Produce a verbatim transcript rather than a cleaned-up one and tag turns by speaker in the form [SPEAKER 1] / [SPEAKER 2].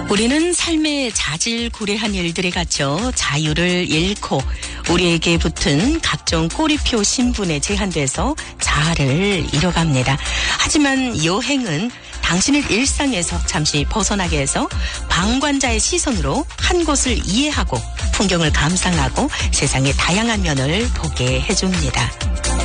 [SPEAKER 1] 우리는 삶의 자질구레한 일들에 갇혀 자유를 잃고 우리에게 붙은 각종 꼬리표 신분에 제한돼서 자아를 잃어갑니다. 하지만 여행은 당신을 일상에서 잠시 벗어나게 해서 방관자의 시선으로 한 곳을 이해하고 풍경을 감상하고 세상의 다양한 면을 보게 해줍니다.